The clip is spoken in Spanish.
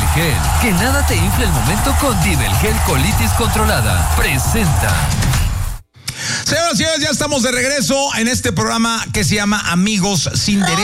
Gel. Que nada te infle el momento con Divel Gel Colitis Controlada. Presenta. Señoras y señores, ya estamos de regreso en este programa que se llama Amigos sin Derechos.